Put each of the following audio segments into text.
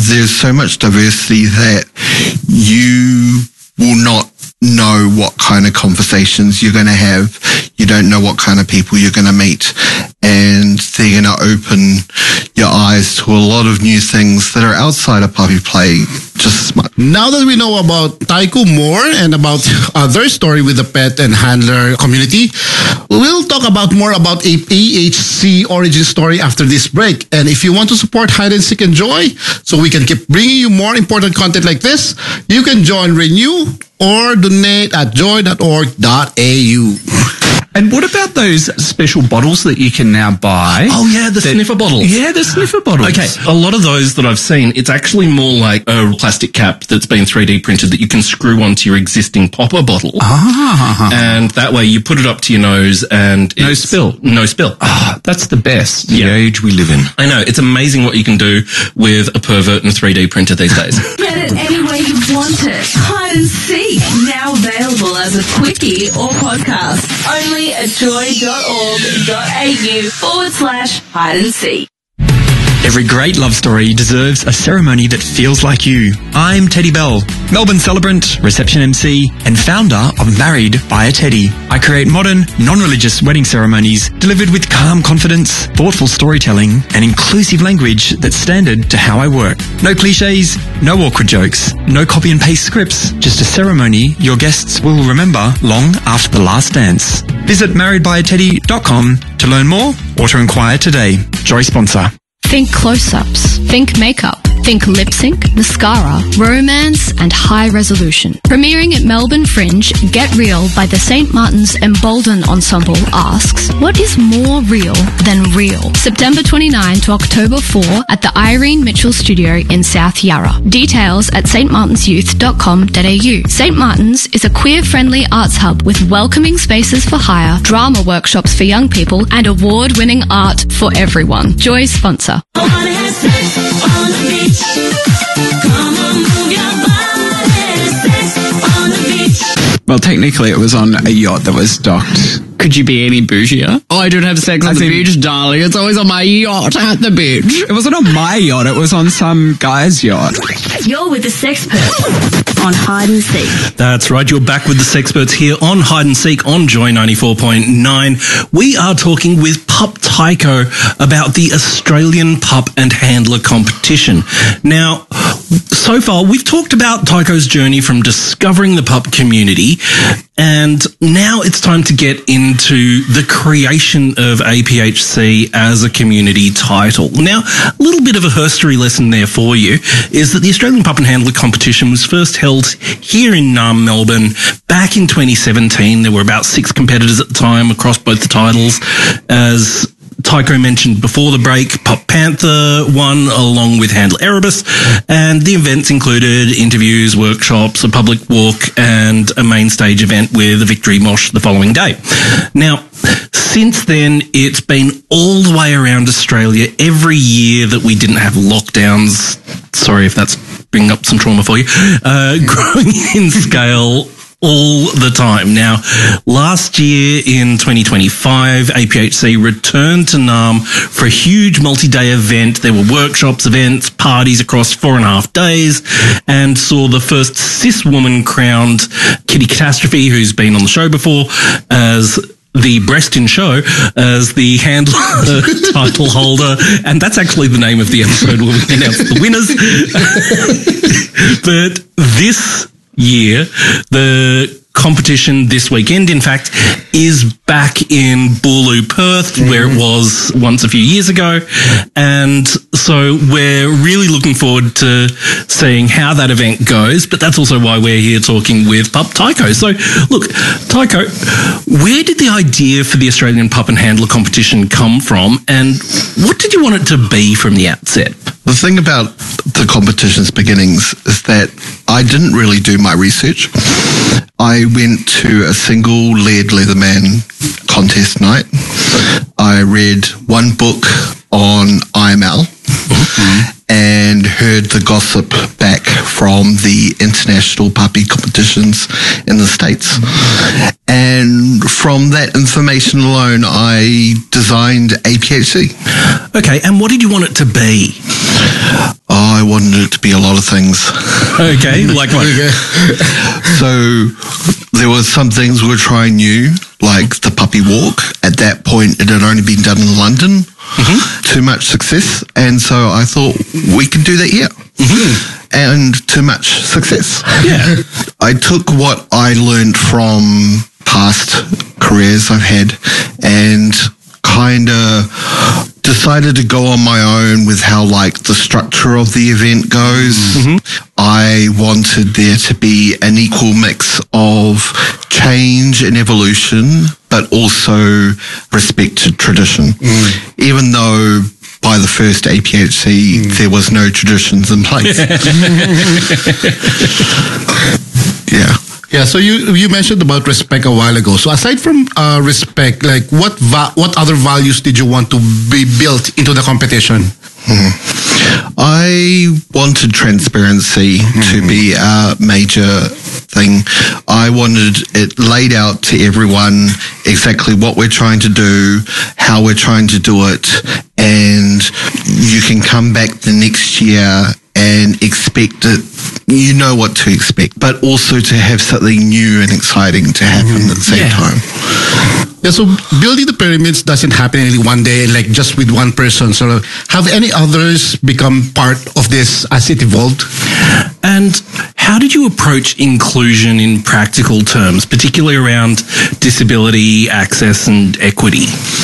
there's so much diversity that you will not know what kind of conversations you're going to have. You don't know what kind of people you're going to meet, and they're going to open your eyes to a lot of new things that are outside of puppy play just as much. Now that we know about Taiko more and about their story with the pet and handler community, we'll talk about more about a AHC origin story after this break. And if you want to support Hide and Seek and Joy, so we can keep bringing you more important content like this, you can join Renew or donate at joy.org.au. And what about those special bottles that you can now buy? Oh, yeah, the sniffer bottles. Yeah, the sniffer bottles. Okay, a lot of those that I've seen, it's actually more like a plastic cap that's been 3D printed that you can screw onto your existing popper bottle. Ah. And that way you put it up to your nose and No spill. No spill. Ah, that's the best. Yeah. The age we live in. I know, it's amazing what you can do with a pervert and 3D printer these days. Get it any way you want it. Hide and Seek, now available as a quickie or podcast. Only at joy.org.au/hide and seek. Every great love story deserves a ceremony that feels like you. I'm Teddy Bell, Melbourne celebrant, reception MC, and founder of Married by a Teddy. I create modern, non-religious wedding ceremonies delivered with calm confidence, thoughtful storytelling, and inclusive language that's standard to how I work. No cliches, no awkward jokes, no copy and paste scripts, just a ceremony your guests will remember long after the last dance. Visit marriedbyateddy.com to learn more or to inquire today. Joy sponsor. Think close-ups, think makeup, think lip sync, mascara, romance, and high resolution. Premiering at Melbourne Fringe, Get Real by the St. Martin's Embolden Ensemble asks, what is more real than real? September 29 to October 4 at the Irene Mitchell Studio in South Yarra. Details at stmartinsyouth.com.au. St. Martin's is a queer-friendly arts hub with welcoming spaces for hire, drama workshops for young people, and award-winning art for everyone. Joy sponsor. Well, technically it was on a yacht that was docked. Could you be any bougier? Oh, I don't have sex on the beach, darling. It's always on my yacht at the beach. It wasn't on my yacht. It was on some guy's yacht. You're with the Sexperts on Hide and Seek. That's right, you're back with the Sexperts here on Hide and Seek on Joy 94.9. We are talking with Pup Taiko about the Australian Pup and Handler competition. Now, so far we've talked about Taiko's journey from discovering the pup community, and now it's time to get into the creation of APHC as a community title. Now, a little bit of a history lesson there for you is that the Australian Pup and Handler competition was first held here in Melbourne back in 2017. There were about 6 competitors at the time across both the titles. As Taiko mentioned before the break, Pup Panther won along with Handler Erebus, and the events included interviews, workshops, a public walk, and a main stage event with a victory mosh the following day. Now, since then, it's been all the way around Australia every year that we didn't have lockdowns. Sorry if that's bringing up some trauma for you. Growing in scale all the time. Now, last year in 2025, APHC returned to Naarm for a huge multi-day event. There were workshops, events, parties across 4.5 days, and saw the first cis woman crowned, Kitty Catastrophe, who's been on the show before, as the breast in show as the handler title holder, and that's actually the name of the episode where we announce the winners. But this year, the competition this weekend, in fact, is back in Boorloo, Perth, where it was once a few years ago. And so we're really looking forward to seeing how that event goes. But that's also why we're here talking with Pup Taiko. So, look, Taiko, where did the idea for the Australian Pup and Handler competition come from? And what did you want it to be from the outset? The thing about the competition's beginnings is that I didn't really do my research. I went to a single Laird Leatherman contest night. I read one book on IML and heard the gossip back from the international puppy competitions in the States. And from that information alone, I designed APHC. Okay, and what did you want it to be? I wanted wanted it to be a lot of things. Okay, like what? So there were some things we were trying new, like the puppy walk. At that point, it had only been done in London. Too much success. And so I thought, we can do that here. And too much success. Yeah. I took what I learned from past careers I've had and kind of decided to go on my own with how the structure of the event goes. I wanted there to be an equal mix of change and evolution, but also respect to tradition. Even though by the first APHC, there was no traditions in place. Yeah. Yeah, so you mentioned about respect a while ago. So aside from respect, what other values did you want to be built into the competition? I wanted transparency to be a major thing. I wanted it laid out to everyone exactly what we're trying to do, how we're trying to do it, and you can come back the next year and expect it. You know what to expect, but also to have something new and exciting to happen at the same time. Yeah, so building the pyramids doesn't happen in one day, just with one person. So have any others become part of this as it evolved? And how did you approach inclusion in practical terms, particularly around disability, access and equity?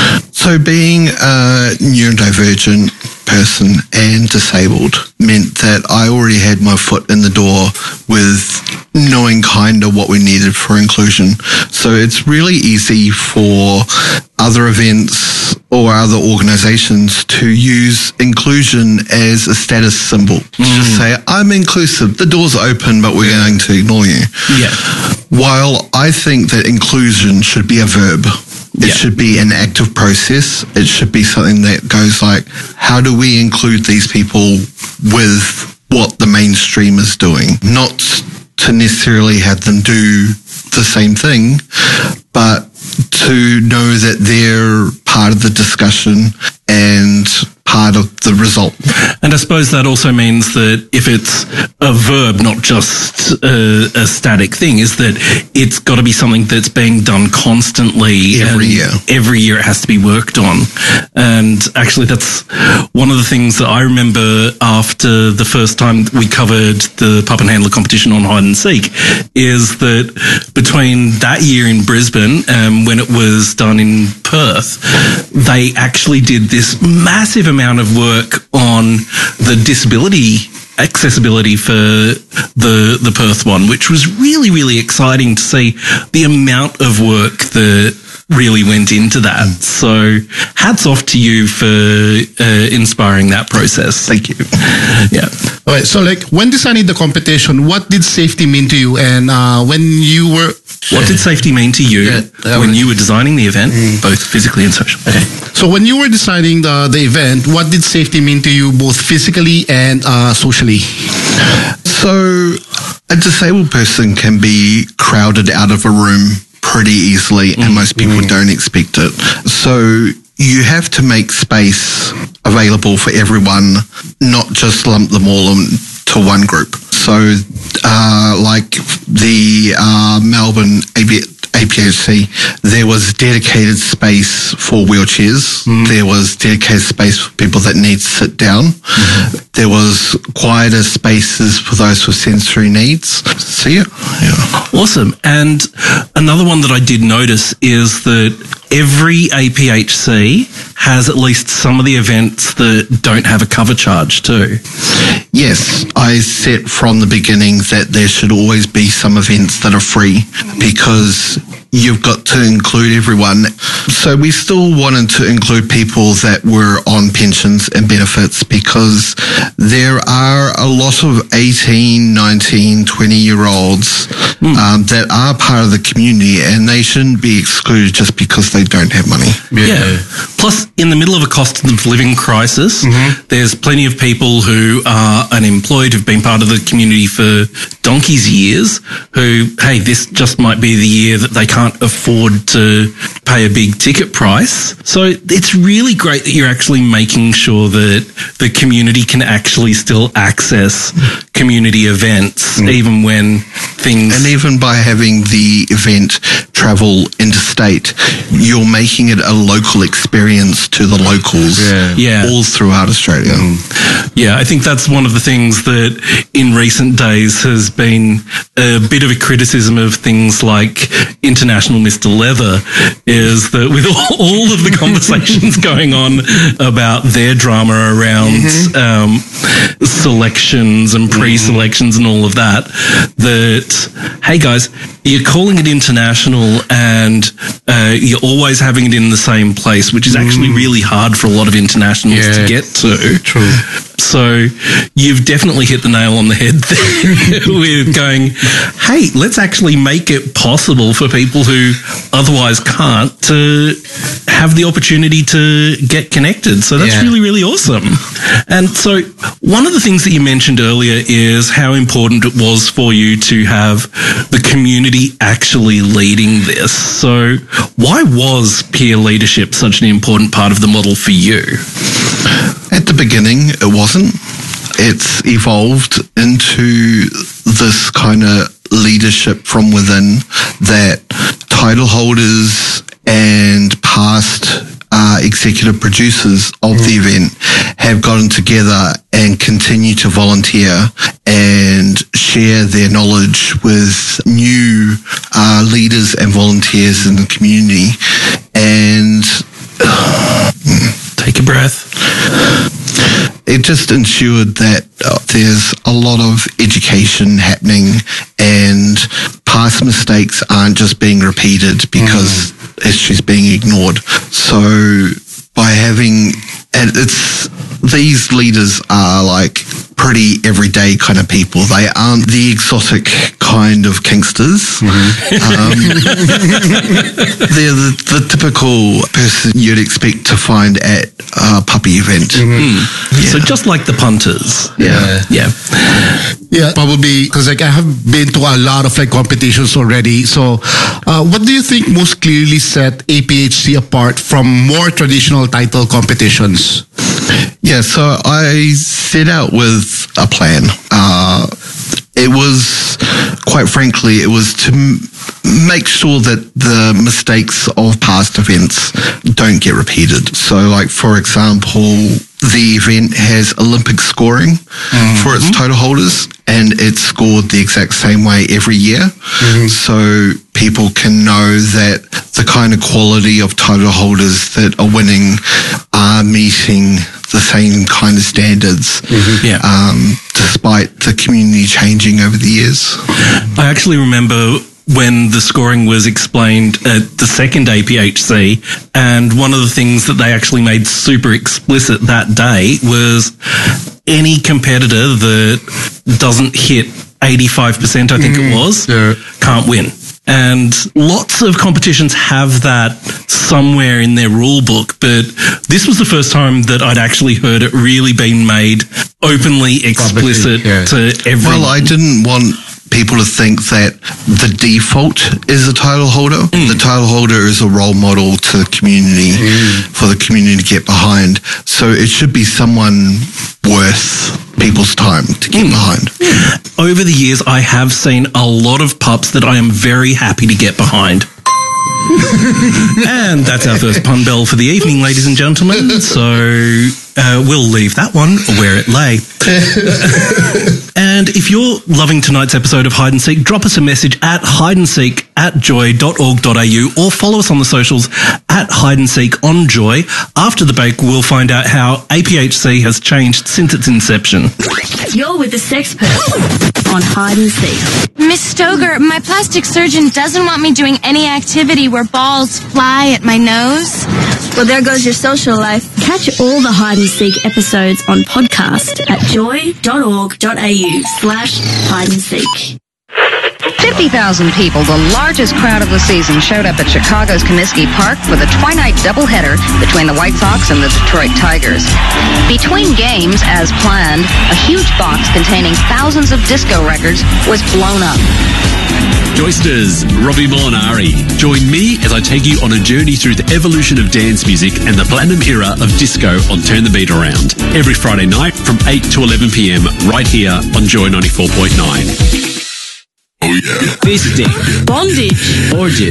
So being a neurodivergent person and disabled meant that I already had my foot in the door with knowing kind of what we needed for inclusion. So it's really easy for other events or other organizations to use inclusion as a status symbol. To just say, I'm inclusive, the door's open, but we're going to ignore you. Yeah. While I think that inclusion should be a verb. It should be an active process. It should be something that goes how do we include these people with what the mainstream is doing? Not to necessarily have them do the same thing, but to know that they're part of the discussion and part of the result. And I suppose that also means that if it's a verb, not just a static thing, is that it's got to be something that's being done constantly. Every year. Every year it has to be worked on. And actually that's one of the things that I remember after the first time we covered the Pup and Handler competition on Hide and Seek, is that between that year in Brisbane and when it was done in Perth, they actually did this massive amount of work on the disability accessibility for the Perth one, which was really, really exciting to see the amount of work that really went into that. So hats off to you for inspiring that process. Thank you. Yeah. All right. So when designing the competition, what did safety mean to you? And when you were... What did safety mean to you when you were designing the event, both physically and socially? Okay. So when you were designing the event, what did safety mean to you both physically and socially? So a disabled person can be crowded out of a room pretty easily and most people don't expect it. So you have to make space available for everyone, not just lump them all into one group. So the Melbourne APHC, there was dedicated space for wheelchairs. There was dedicated space for people that need to sit down. There was quieter spaces for those with sensory needs. So yeah. Awesome. And another one that I did notice is that every APHC has at least some of the events that don't have a cover charge too. Yes, I said from the beginning that there should always be some events that are free because you've got to include everyone. So we still wanted to include people that were on pensions and benefits because there are a lot of 18, 19, 20-year-olds that are part of the community and they shouldn't be excluded just because they don't have money. Yeah. Plus, in the middle of a cost of living crisis, there's plenty of people who are unemployed, who've been part of the community for donkey's years, who, hey, this just might be the year that they can't can't afford to pay a big ticket price. So it's really great that you're actually making sure that the community can actually still access community events, even when things... And even by having the event travel interstate, you're making it a local experience to the locals all throughout Australia. Yeah, I think that's one of the things that in recent days has been a bit of a criticism of things like International Mr. Leather, is that with all of the conversations going on about their drama around selections and pre-selections and all of that, hey guys, you're calling it international and you're always having it in the same place, which is actually really hard for a lot of internationals to get to. True. So you've definitely hit the nail on the head there with going, hey, let's actually make it possible for people who otherwise can't to have the opportunity to get connected. So that's really, really awesome. And so one of the things that you mentioned earlier is how important it was for you to have the community actually leading this. So why was peer leadership such an important part of the model for you? At the beginning, it wasn't. It's evolved into this kind of leadership from within that title holders and past executive producers of the event have gotten together and continue to volunteer and share their knowledge with new leaders and volunteers in the community. And take a breath. It just ensured that there's a lot of education happening and past mistakes aren't just being repeated because history's being ignored. So by having, and these leaders are like pretty everyday kind of people. They aren't the exotic kind of kinksters. They're the typical person you'd expect to find at a puppy event. So just like the punters. Yeah, probably because like I have been to a lot of like competitions already. So, what do you think most clearly set APHC apart from more traditional title competitions? Yeah, so I set out with a plan. It was, quite frankly, it was to make sure that the mistakes of past events don't get repeated. So, like, for example, the event has Olympic scoring for its title holders, and it's scored the exact same way every year. So people can know that the kind of quality of title holders that are winning are meeting the same kind of standards, despite the community changing over the years. I actually remember when the scoring was explained at the second APHC, and one of the things that they actually made super explicit that day was any competitor that doesn't hit 85%, I think it was, can't win. And lots of competitions have that somewhere in their rule book, but this was the first time that I'd actually heard it really being made openly explicit to everyone. Well, I didn't want people to think that the default is a title holder. The title holder is a role model to the community for the community to get behind. So it should be someone worth people's time to get behind. Over the years, I have seen a lot of pups that I am very happy to get behind. And that's our first pun bell for the evening, ladies and gentlemen. So we'll leave that one where it lay. And if you're loving tonight's episode of Hide and Seek, drop us a message at hideandseek@joy.org.au or follow us on the socials at Hide and Seek on Joy. After the break, we'll find out how APHC has changed since its inception. You're with the Sexpert on Hide and Seek. Miss Stoker, my plastic surgeon doesn't want me doing any activity where balls fly at my nose. Well, there goes your social life. Catch all the Hide and Seek episodes on podcast at joy.org.au/hide and seek. 50,000 people, the largest crowd of the season, showed up at Chicago's Comiskey Park for the twilight doubleheader between the White Sox and the Detroit Tigers. Between games, as planned, a huge box containing thousands of disco records was blown up. Joysters, Robbie Molinari. Join me as I take you on a journey through the evolution of dance music and the platinum era of disco on Turn the Beat Around. Every Friday night from 8 to 11 p.m. right here on Joy 94.9. Oh yeah. Fisting. Bondage. Orgies.